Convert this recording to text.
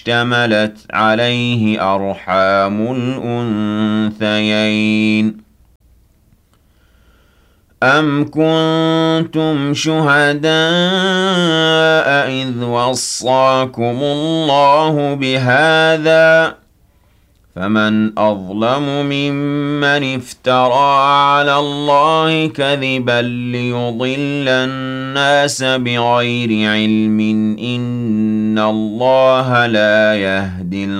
اشتملت عليه أرحام الأنثيين أم كنتم شهداء إذ وصاكم الله بهذا فمن أظلم ممن افترى على الله كذبا ليضل الناس بغير علم إن الله لا يهدي